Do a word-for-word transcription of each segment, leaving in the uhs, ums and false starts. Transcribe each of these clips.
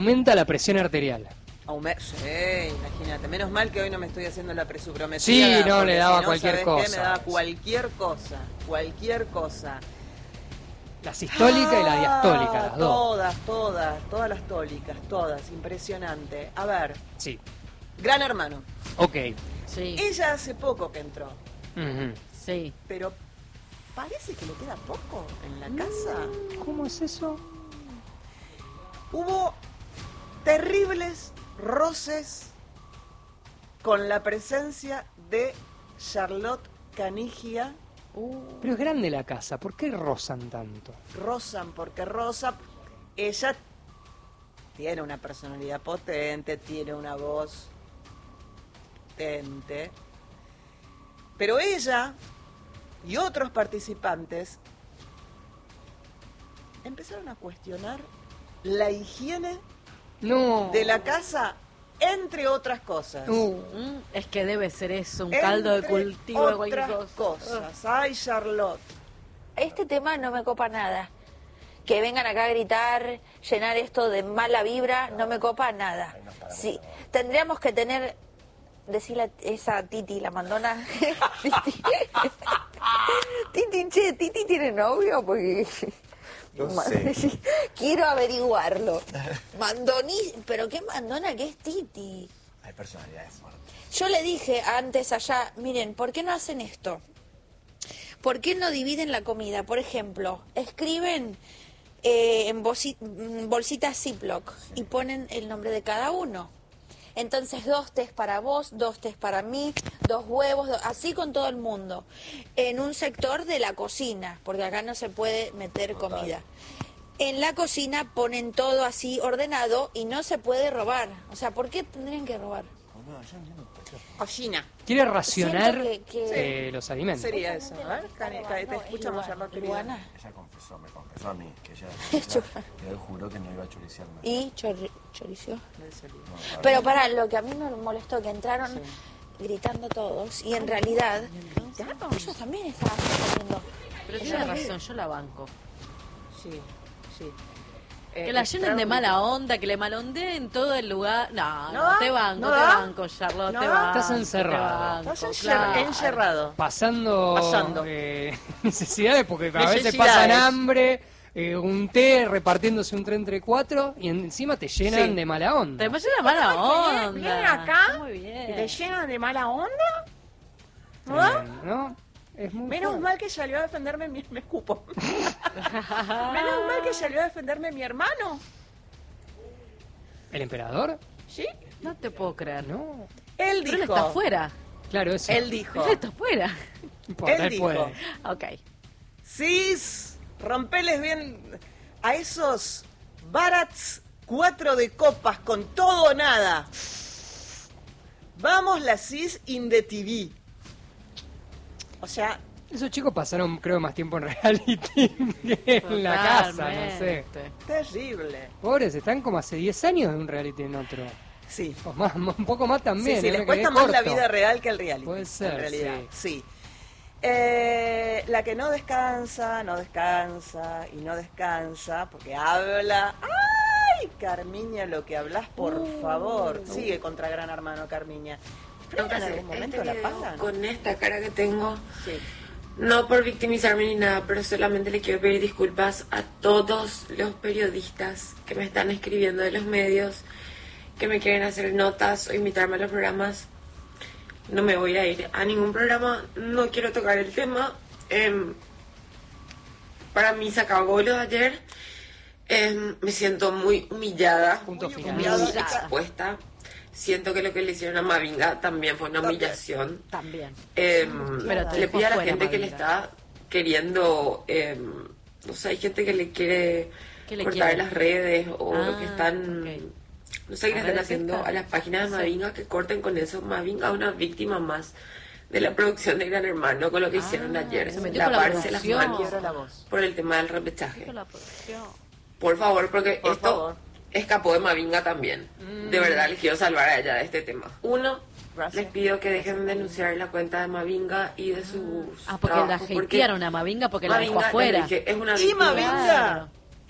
Aumenta la presión arterial. Aume sí, imagínate. Menos mal que hoy no me estoy haciendo la presuprometida. Sí, no, le daba si no, cualquier ¿sabes cosa. qué? Me daba cualquier cosa. Cualquier cosa. La sistólica ah, y la diastólica, las dos. Todas, todas, todas las tólicas, todas. Impresionante. A ver. Sí. Gran Hermano. Ok. Sí. Ella hace poco que entró. Uh-huh. Sí. Pero parece que le queda poco en la casa. ¿Cómo es eso? Hubo terribles roces con la presencia de Charlotte Canigia. Uh. Pero es grande la casa, ¿por qué rozan tanto? Rozan porque Rosa, ella tiene una personalidad potente, tiene una voz potente, pero ella y otros participantes empezaron a cuestionar la higiene no. de la casa, entre otras cosas. Uh, es que debe ser eso, un caldo de cultivo de cualquier cosa. cosas. Ay, Charlotte. Este tema no me copa nada. Que vengan acá a gritar, llenar esto de mala vibra, no me copa nada. Sí, tendríamos que tener, decirle a esa Titi, la mandona. Titi, Titi, che, Titi tiene novio, porque... No sé. Quiero averiguarlo. Mandoni, pero qué mandona que es Titi. Hay personalidades fuertes. Yo le dije antes allá, miren, ¿por qué no hacen esto? ¿Por qué no dividen la comida? Por ejemplo, escriben eh, en bolsi bolsitas Ziploc y ponen el nombre de cada uno. Entonces, dos tés para vos, dos tés para mí, dos huevos, do... así con todo el mundo. En un sector de la cocina, porque acá no se puede meter Total. comida. En la cocina ponen todo así ordenado y no se puede robar. O sea, ¿por qué tendrían que robar? No, yo entiendo por qué. Cocina. Quiere racionar que, que... Eh, los alimentos. Sería eso. A ver, Cani, Cani, te escuchamos, Charlotte. Iguana. Ella confesó, me confesó a mí, que ella, ella, ella juró que no iba a choriciarme. ¿Y chor chorició? No, para Pero mí. para, lo que a mí me molestó, que entraron sí. gritando todos y en realidad ellos también estaban comiendo. Pero tiene razón, yo la banco. Sí, sí. Eh, que la llenen de mala onda, que le malondeen todo el lugar. No, no, no te banco, no te banco, Charlotte, no te banco. Estás encerrado. Banco, Estás claro. encerrado. Pasando, Pasando. Eh, necesidades, porque a necesidades. veces pasan hambre, eh, un té repartiéndose un tren entre cuatro y encima te llenan sí. de mala onda. Te llenan de mala onda. Vienen acá Está muy bien. y te llenan de mala onda. ¿No? Tremendo, ¿no? Es muy Menos fuerte. mal que salió a defenderme mi... Me escupo. Menos mal que salió a defenderme mi hermano. ¿El emperador? ¿Sí? No te puedo creer. No. Él Pero él dijo... está afuera. Claro, eso. Él dijo... Él está afuera. No importa, él él dijo... puede. Ok. Cis, rompeles bien a esos barats cuatro de copas con todo o nada. Vamos la Cis in the T V. O sea... Esos chicos pasaron, creo, más tiempo en reality que en la casa, no sé. Terrible. Pobres, están como hace diez años de un reality en otro. Sí. O más, un poco más también. Sí, sí, ¿eh? les Me cuesta quedé más corto. la vida real que el reality. Puede ser, en realidad. sí. Sí. Eh, la que no descansa, no descansa y no descansa porque habla. ¡Ay, Carmiña, lo que hablas, por uh, favor! Sigue contra Gran Hermano, Carmiña. ¿Pero en algún momento este la video, pagan? con esta cara que tengo, Sí. no por victimizarme ni nada, pero solamente le quiero pedir disculpas a todos los periodistas que me están escribiendo de los medios, que me quieren hacer notas o invitarme a los programas. No me voy a ir a ningún programa, no quiero tocar el tema. Eh, para mí se acabó lo de ayer. Eh, me siento muy humillada, Punto muy final. humillada, expuesta. Siento que lo que le hicieron a Mavinga también fue una También. humillación. También. Eh, Pero te le dejó pido a la fuera, gente que le Mavinga. está queriendo, eh, no sé, hay gente que le quiere ¿Qué le cortar quiere? las redes o Ah, lo que están, ok. no sé qué le ¿A están redes haciendo están? a las páginas de Sí. Mavinga, que corten con eso. Mavinga es una víctima más de la producción de Gran Hermano con lo que Ah, hicieron ayer. se metió con la Lavarse las producción. manos Quiebra la voz. por el tema del repechaje. Con la producción. Por favor, porque Por esto favor. escapó de Mavinga también. De verdad, les quiero salvar a ella de este tema. Uno, Gracias. les pido que dejen de denunciar la cuenta de Mavinga y de sus Ah, porque la trabajos, porque hatearon a Mavinga porque la dejó Mavinga, afuera. les dije, es una Y víctima. Mavinga Claro.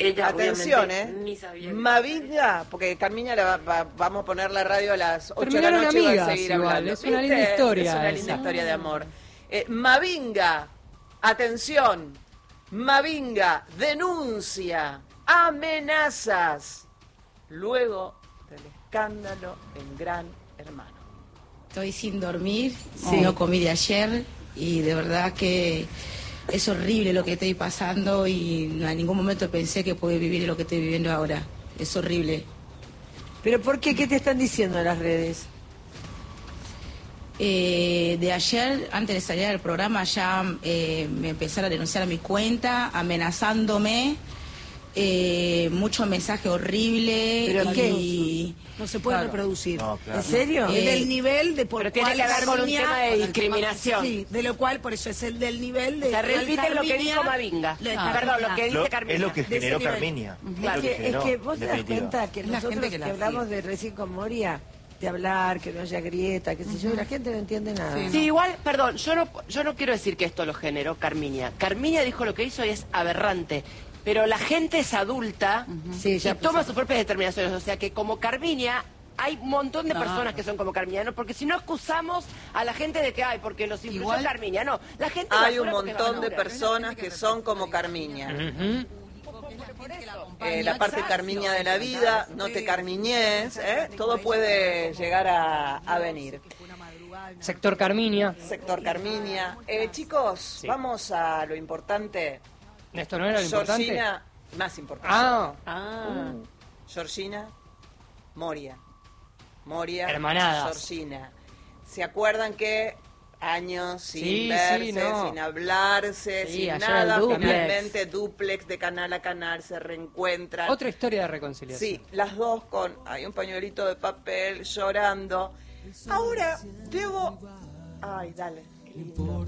ella Atención, obviamente ¿eh? ni sabía. Mavinga, porque Carmiña la va- va- vamos a poner la radio a las ocho de la Terminaron noche y va a amigas seguir igual, hablando. es una ¿Viste? linda historia Es una esa. linda historia de amor. Eh, Mavinga, atención, Mavinga denuncia amenazas luego del escándalo en Gran Hermano. Estoy sin dormir, Sí. no comí de ayer y de verdad que es horrible lo que estoy pasando y en ningún momento pensé que pude vivir lo que estoy viviendo ahora. Es horrible. ¿Pero por qué? ¿Qué te están diciendo en las redes? Eh, de ayer, antes de salir al programa, ya eh, me empezaron a denunciar a mi cuenta, amenazándome, eh, mucho mensaje horrible. ¿Pero qué? y No se puede Claro. reproducir. No, claro. ¿En serio? Eh, Es del nivel de por Pero tiene cuál que ver con un Carmiña- tema de con el discriminación. Sí, de lo cual, por eso es el del nivel de... O sea, cuál repite lo que Carmiña- dijo Mavinga. le- Ah. Perdón, lo que dice Lo- Carmiña. es lo que De ese generó nivel. Carmiña. Claro. Es lo Es que que, generó, es que vos en te das definitiva. cuenta que Es la nosotros gente que que, la hablamos sigue. de recién con Moria, de hablar, que no haya grieta, qué sé yo, y la gente no entiende nada. Sí, Sí, igual, perdón, yo no, yo no quiero decir que esto lo generó Carmiña. Carmiña dijo lo que hizo y es aberrante. Pero la gente es adulta Sí, ya y toma pasó. sus propias determinaciones. O sea que como Carmiña hay un montón de No. personas que son como Carmiña, ¿no? Porque si no acusamos a la gente de que hay, porque los influyó Igual- Carmiña. No, la gente Hay un basura porque montón de basura. personas que son como Carmiña. Ujú. Eh, la parte carmiña de la vida, no te carmiñes, ¿eh? Todo puede llegar a, a venir. Sector Carmiña. Sector Carmiña. Eh, chicos, Sí. vamos a lo importante. ¿Esto no era lo importante? Georgina, más importante. Ah, Ah, Georgina, Moria. Moria, Hermanadas. Georgina. ¿Se acuerdan que años sin Sí, verse, sí, no. sin hablarse, Sí, sin ayer nada? el dúplex. Finalmente, duplex de canal a canal se reencuentran. otra historia de reconciliación. Sí, las dos con hay un pañuelito de papel llorando. Ahora debo. Ay, dale. Qué lindo.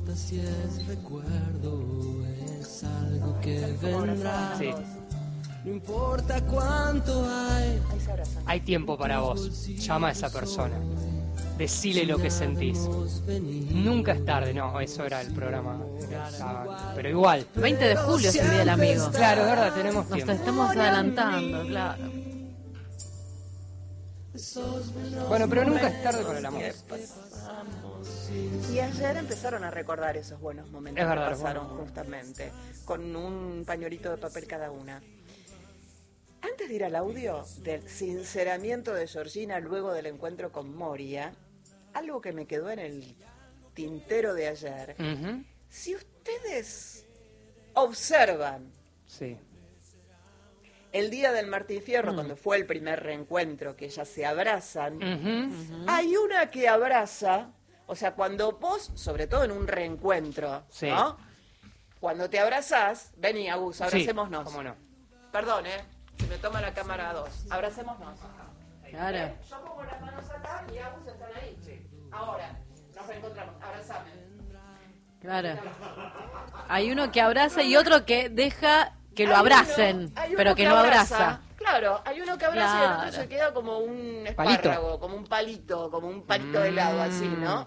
Sí. No importa cuánto hay. Ahí se abrazan. Hay tiempo para vos. Llama a esa persona. Decile lo que sentís. Nunca es tarde. No, eso era el programa. Estaba- Pero igual. veinte de julio es el Día del Amigo. Claro, es verdad, tenemos Nos tiempo. estamos adelantando, claro. Bueno, pero nunca es tarde para el amor. Y ayer empezaron a recordar esos buenos momentos Es verdad, que los pasaron buenos justamente, con un pañuelito de papel cada una. Antes de ir al audio del sinceramiento de Georgina luego del encuentro con Moria, algo que me quedó en el tintero de ayer. Ujú. Si ustedes observan Sí. el día del Martín Fierro, cuando fue el primer reencuentro, que ellas se abrazan, Ujú. hay una que abraza, o sea, cuando vos, sobre todo en un reencuentro, Sí. ¿no? Cuando te abrazás, vení, Agus, abracémonos. Sí, cómo no. Perdón, ¿eh? Se me toma la cámara a dos. Abracémonos. Claro. Yo pongo las manos acá y Agus están ahí. Ahora, nos reencontramos. Abrazame. Claro. Hay uno que abraza y otro que deja que lo Hay abracen, uno- hay uno pero que no abraza. abraza. Claro, hay uno que abraza y el otro Claro. se queda como un Palito. espárrago, como un palito, como un palito de helado, así, ¿no?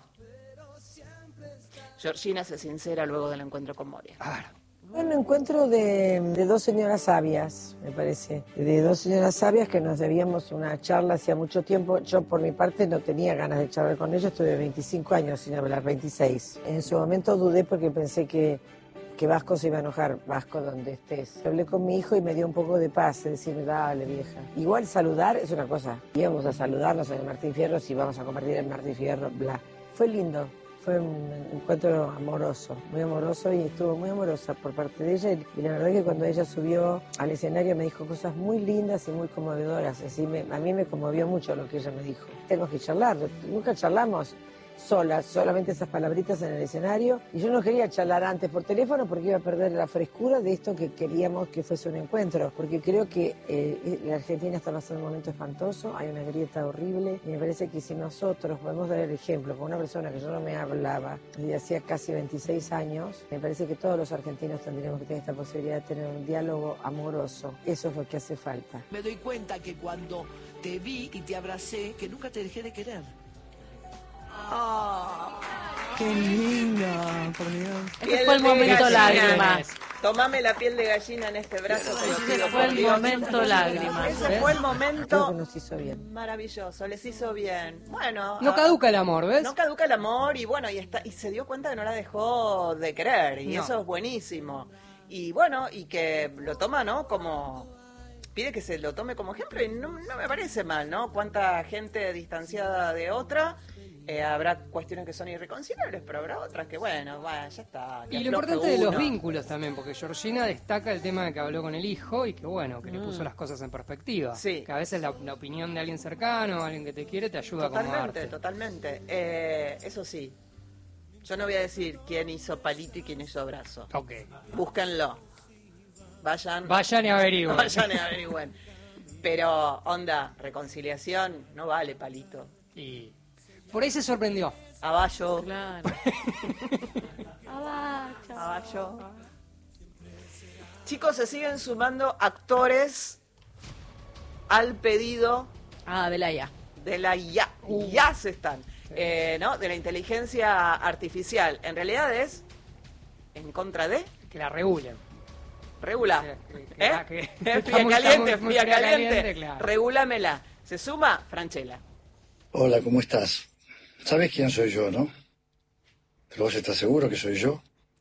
Georgina se sincera luego del encuentro con Moria. un encuentro de, de dos señoras sabias, me parece. De dos señoras sabias que nos debíamos una charla hacía mucho tiempo. Yo, por mi parte, no tenía ganas de charlar con ellos. Estuve veinticinco años sin hablar, veintiséis. En su momento dudé porque pensé que, que Vasco se iba a enojar. Vasco, donde estés. Hablé con mi hijo y me dio un poco de paz, de decirme, dale, vieja. Igual saludar es una cosa. Íbamos a saludarnos en el Martín Fierro, si vamos a compartir el Martín Fierro, bla. Fue lindo. Fue un encuentro amoroso, muy amoroso, y estuvo muy amorosa por parte de ella, y la verdad que cuando ella subió al escenario me dijo cosas muy lindas y muy conmovedoras. Así me, a mí me conmovió mucho lo que ella me dijo. Tengo que charlar, nunca charlamos solas, solamente esas palabritas en el escenario, y yo no quería charlar antes por teléfono porque iba a perder la frescura de esto que queríamos que fuese un encuentro, porque creo que eh, la Argentina está pasando un momento espantoso, hay una grieta horrible, y me parece que si nosotros podemos dar el ejemplo con una persona que yo no me hablaba desde hacía casi veintiséis años, me parece que todos los argentinos tendríamos que tener esta posibilidad de tener un diálogo amoroso. Eso es lo que hace falta. Me doy cuenta que cuando te vi y te abracé, que nunca te dejé de querer. ¡Qué linda, por Dios! Este fue el momento Georgina. lágrima. Tomame la piel de gallina en este brazo. Te lo pido, Ese fue por el Dios. momento lágrimas. Ese ¿ves? fue el momento Creo que nos hizo bien. maravilloso, les hizo bien. Bueno, No ah, caduca el amor, ¿ves? no caduca el amor y bueno, y está y se dio cuenta que no la dejó de querer y No. eso es buenísimo. Y bueno, y que lo toma, ¿no? Como pide que se lo tome como ejemplo y no, no me parece mal, ¿no? Cuánta gente distanciada de otra. Eh, habrá cuestiones que son irreconciliables, pero habrá otras que, bueno, bueno ya está. que Y lo afloje importante de los uno. vínculos también, porque Georgina destaca el tema de que habló con el hijo y que bueno, que le puso las cosas en perspectiva. Sí. Que a veces la, la opinión de alguien cercano, alguien que te quiere, te ayuda a Totalmente, acomodarte. totalmente. Eh, eso sí, yo no voy a decir quién hizo palito y quién hizo abrazo. Ok. Búsquenlo. Vayan. Vayan y averigüen. Vayan y averigüen. Pero, onda, reconciliación, no vale palito. Y por ahí se sorprendió. Abajo. Claro. Abajo. Chicos, se siguen sumando actores al pedido Ah, de la I A. de la I A. Uh. Ya se están. Eh, ¿no? De la inteligencia artificial. En realidad es en contra de Que la regulen. regula. Que- que- ¿Eh? que- Eh, está Fría muy- caliente, está muy- muy fría fría caliente. caliente, claro. Regúlamela. Se suma Franchella. Hola, ¿cómo estás? ¿Sabes quién soy yo, no? ¿Pero vos estás seguro que soy yo?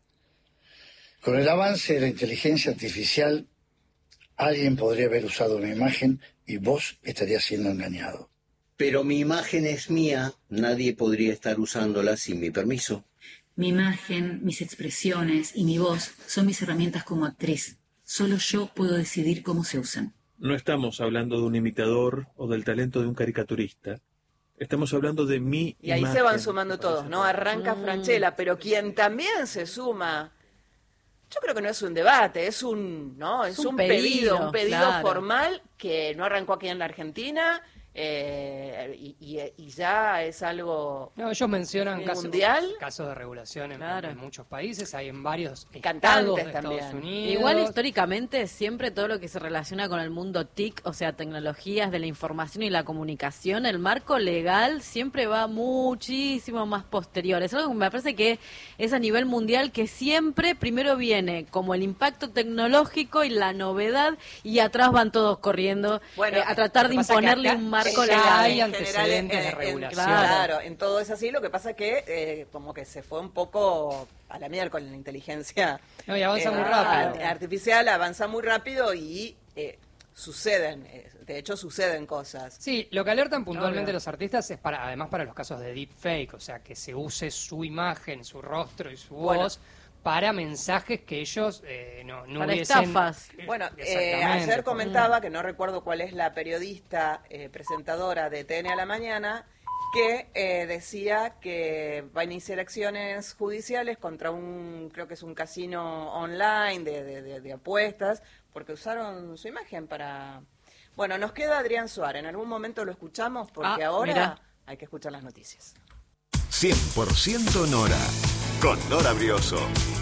Con el avance de la inteligencia artificial, alguien podría haber usado una imagen y vos estarías siendo engañado. Pero mi imagen es mía, nadie podría estar usándola sin mi permiso. Mi imagen, mis expresiones y mi voz son mis herramientas como actriz. Solo yo puedo decidir cómo se usan. No estamos hablando de un imitador o del talento de un caricaturista. Estamos hablando de mi Y ahí imagen. se van sumando todos, ¿no? Arranca Mm. Franchella, pero quien también se suma, yo creo que no es un debate, es un, ¿no? Es un un pedido, pedido, un pedido claro. formal que no arrancó aquí en la Argentina eh, y, y- y ya es algo No, ellos mencionan casos, mundial. casos de regulación en, Claro. en muchos países, hay en varios Cantantes estados de también. Estados Unidos. Igual históricamente siempre todo lo que se relaciona con el mundo T I C, o sea, tecnologías de la información y la comunicación, el marco legal siempre va muchísimo más posterior. Es algo que me parece que es a nivel mundial que siempre primero viene como el impacto tecnológico y la novedad y atrás van todos corriendo Bueno, eh, a tratar lo de que pasa es que imponerle acá un marco ya legal. hay en general, antecedentes de en- en- regulación. Claro, en todo es así, lo que pasa que eh, como que se fue un poco a la miércoles la inteligencia No, y avanza muy eh, rápido. artificial, avanza muy rápido y eh, suceden, eh, de hecho suceden cosas. Sí, lo que alertan puntualmente Obvio. los artistas es para, además para los casos de deepfake, o sea, que se use su imagen, su rostro y su Bueno. voz para mensajes que ellos eh, no, no Para hubiesen... estafas. Bueno, eh, Exactamente. ayer comentaba, que no recuerdo cuál es la periodista eh, presentadora de T N a la mañana, que eh, decía que va a iniciar acciones judiciales contra un, creo que es un casino online de, de- de- de apuestas, porque usaron su imagen para... Bueno, nos queda Adrián Suárez, en algún momento lo escuchamos, porque Ah, ahora mirá. hay que escuchar las noticias. cien por ciento Nora, con Nora Brioso,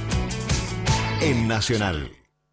en Nacional.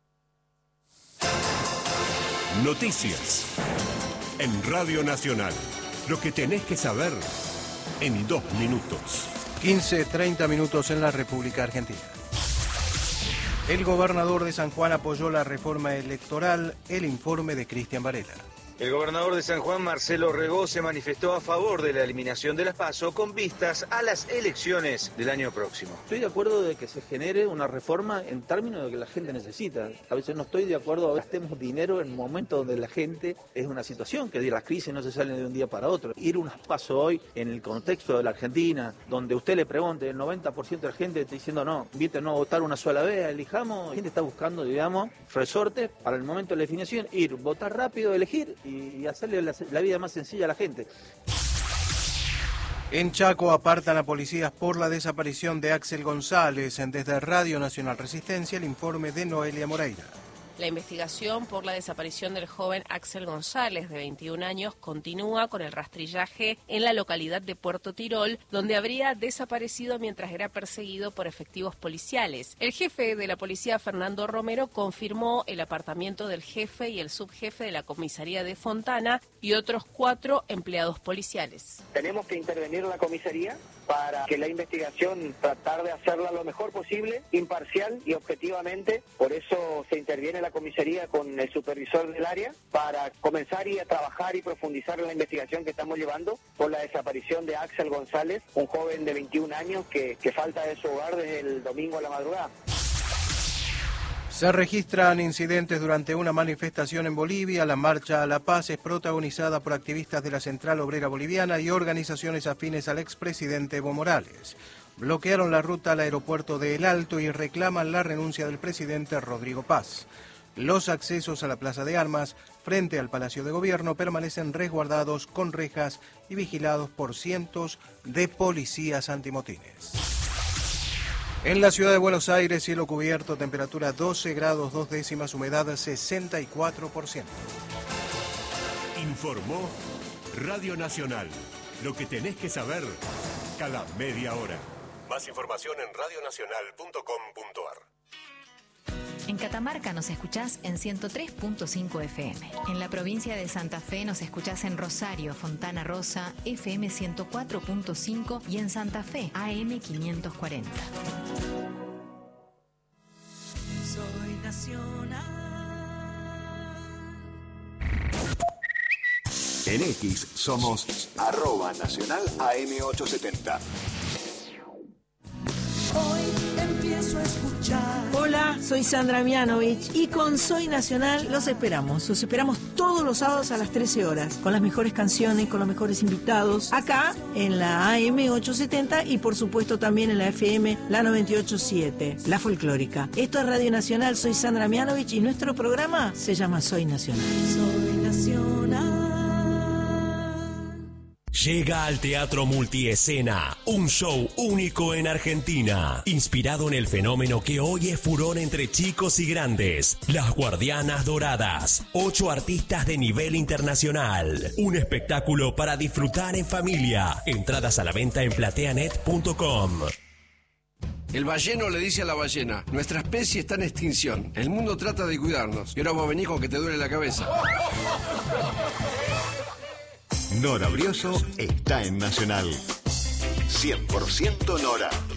Noticias. En Radio Nacional. Lo que tenés que saber en dos minutos. quince, treinta minutos en la República Argentina. El gobernador de San Juan apoyó la reforma electoral, el informe de Cristian Varela. El gobernador de San Juan, Marcelo Regó, se manifestó a favor de la eliminación de las PASO con vistas a las elecciones del año próximo. Estoy de acuerdo de que se genere una reforma en términos de que la gente necesita. A veces no estoy de acuerdo, gastemos dinero en momentos donde la gente es una situación, que las crisis no se salen de un día para otro. Ir unas PASO hoy en el contexto de la Argentina, donde usted le pregunte, el noventa por ciento de la gente está diciendo no, invite no a votar una sola vez, elijamos. La gente está buscando, digamos, resortes para el momento de la definición, ir, votar rápido, elegir y hacerle la, la vida más sencilla a la gente. En Chaco apartan a policías por la desaparición de Axel González. Desde Radio Nacional Resistencia, el informe de Noelia Moreira. La investigación por la desaparición del joven Axel González, de veintiún años, continúa con el rastrillaje en la localidad de Puerto Tirol, donde habría desaparecido mientras era perseguido por efectivos policiales. El jefe de la policía, Fernando Romero, confirmó el apartamiento del jefe y el subjefe de la comisaría de Fontana y otros cuatro empleados policiales. ¿Tenemos que intervenir la comisaría para que la investigación tratar de hacerla lo mejor posible, imparcial y objetivamente. Por eso se interviene la comisaría con el supervisor del área para comenzar y a trabajar y profundizar en la investigación que estamos llevando por la desaparición de Axel González, un joven de veintiún años que, que falta de su hogar desde el domingo a la madrugada. Se registran incidentes durante una manifestación en Bolivia. La Marcha a la Paz es protagonizada por activistas de la Central Obrera Boliviana y organizaciones afines al expresidente Evo Morales. Bloquearon la ruta al aeropuerto de El Alto y reclaman la renuncia del presidente Rodrigo Paz. Los accesos a la Plaza de Armas, frente al Palacio de Gobierno, permanecen resguardados con rejas y vigilados por cientos de policías antimotines. En la ciudad de Buenos Aires, cielo cubierto, temperatura doce grados dos décimas, humedad sesenta y cuatro por ciento. Informó Radio Nacional. Lo que tenés que saber cada media hora. Más información en radio nacional punto com punto a r. En Catamarca nos escuchás en ciento tres punto cinco F M. En la provincia de Santa Fe nos escuchás en Rosario, Fontana Rosa, F M ciento cuatro punto cinco y en Santa Fe, A M quinientos cuarenta. Soy nacional. En X somos arroba nacional A M ochocientos setenta. Hoy empiezo a escuchar. Hola, soy Sandra Mianovich y con Soy Nacional los esperamos. Los esperamos todos los sábados a las trece horas, con las mejores canciones, con los mejores invitados, acá en la A M ochocientos setenta y por supuesto también en la F M, la noventa y ocho punto siete, la folclórica. Esto es Radio Nacional, soy Sandra Mianovich y nuestro programa se llama Soy Nacional. Soy nacional. Llega al Teatro Multiescena, un show único en Argentina, inspirado en el fenómeno que hoy es furor entre chicos y grandes, Las Guardianas Doradas, ocho artistas de nivel internacional, un espectáculo para disfrutar en familia, entradas a la venta en plateanet punto com. El balleno le dice a la ballena, nuestra especie está en extinción, el mundo trata de cuidarnos, y ahora vos venís con que te duele la cabeza. Nora Brioso está en Nacional. cien por ciento Nora.